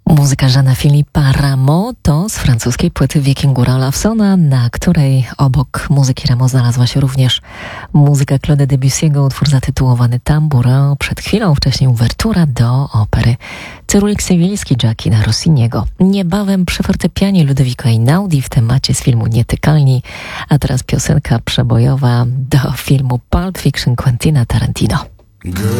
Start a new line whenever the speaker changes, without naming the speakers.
Muzyka Jeana-Philippa Rameau to z francuskiej płyty Wiekingura Lawsona, na której obok muzyki Rameau znalazła się również muzyka Claude'a Debussy'ego, utwór zatytułowany Tambourin, przed chwilą wcześniej uwertura do opery Cyrulik Sewilski Gioachina Rossiniego. Niebawem przy fortepianie Ludovico Einaudi w temacie z filmu Nietykalni, a teraz piosenka przebojowa do filmu Pulp Fiction Quentina Tarantino.